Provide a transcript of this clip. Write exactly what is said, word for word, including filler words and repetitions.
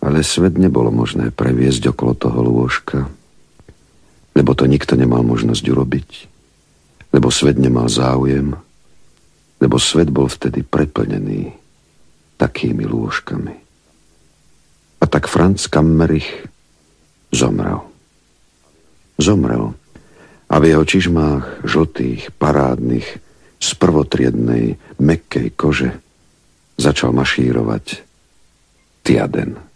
Ale svet nebolo možné previesť okolo toho lôžka, lebo to nikto nemal možnosť urobiť, lebo svet nemal záujem, lebo svet bol vtedy preplnený takými lôžkami. A tak Franz Kammerich zomrel. Zomrel a v jeho čižmách žltých, parádnych, z prvotriednej, mäkkej kože začal mašírovať Tiaden.